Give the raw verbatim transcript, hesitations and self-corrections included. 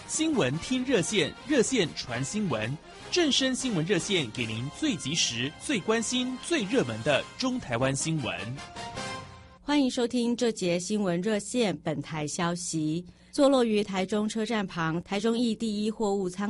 新闻听热线，热线传新闻，正声新闻热线给您最及时、最关心、最热门的中台湾新闻。 欢迎收听这节新闻热线。本台消息，坐落于台中车站旁台中驿第一货物仓